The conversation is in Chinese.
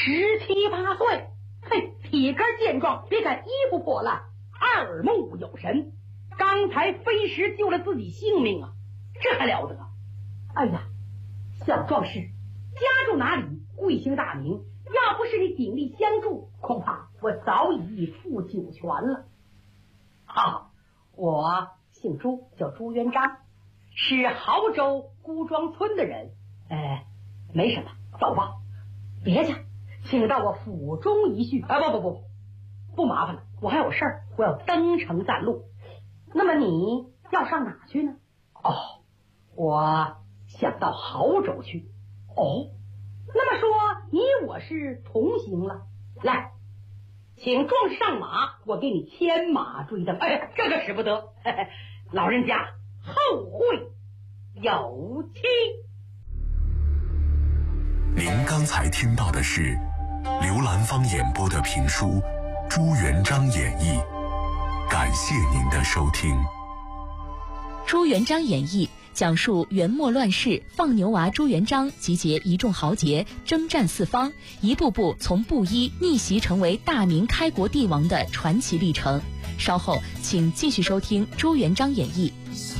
17、18岁，嘿，体格健壮，别看衣服破烂，耳目有神。刚才飞石救了自己性命啊，这还了得！哎呀，小壮士，家住哪里？贵姓大名？要不是你鼎力相助，恐怕我早已负九泉了。啊，我姓朱，叫朱元璋，是亳州孤庄村的人。没什么，走吧。别去，请到我府中一叙。不麻烦了，我还有事儿，我要登城占路。那么你要上哪去呢？我想到亳州去。那么说你我是同行了。来，请壮士上马，我给你牵马追登。这个使不得，老人家后会有期。 您刚才听到的是刘兰芳演播的评书《朱元璋演义》，感谢您的收听。 朱元璋演义讲述元末乱世放牛娃朱元璋集结一众豪杰，征战四方，一步步从布衣逆袭成为大明开国帝王的传奇历程。稍后请继续收听《朱元璋演义》。